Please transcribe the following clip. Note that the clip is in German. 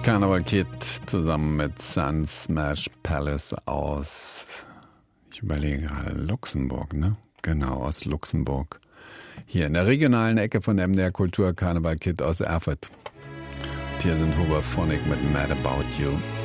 Carnival Kid zusammen mit Sun Smash Palace aus, ich überlege gerade, Luxemburg, ne? Genau, aus Luxemburg. Hier in der regionalen Ecke von MDR Kultur, Carnival Kid aus Erfurt. Und hier sind Hubert Phonic mit Mad About You.